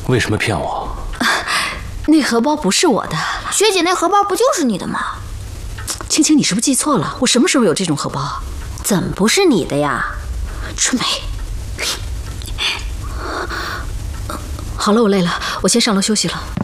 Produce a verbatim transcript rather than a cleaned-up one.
为什么骗我？ 啊，那荷包不是我的， 学姐，那荷包不就是你的吗？ 青青，你是不是记错了？我什么时候有这种荷包？ 怎么不是你的呀？ 春梅。好了，我累了，我先上楼休息了。